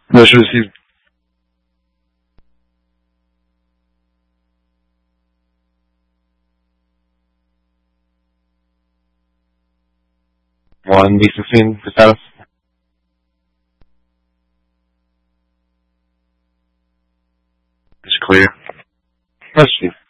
Motion received. One Lisa Scene for status. It's clear. Let's see.